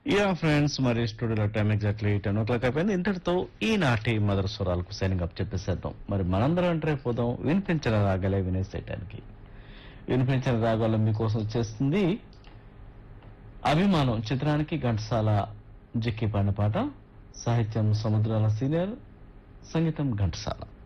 Friends, మరి స్టూడియోలో time exactly 10 o'clock అయిపోయింది. ఇంతటితో ఈనాటి మధుర స్వరాలకు సైనింగ్ అప్ చెప్పేసేద్దాం. మరి మనందరం అంటే పోదాం వినిపించిన రాగాలే వినేసేయటానికి. వినిపించిన రాగాలు మీకోసం వచ్చేస్తుంది అభిమానం చిత్రానికి ఘంటసాల జిక్కి పాడిన పాట. సాహిత్యం సముద్రాల సీనియర్, సంగీతం ఘంటసాల.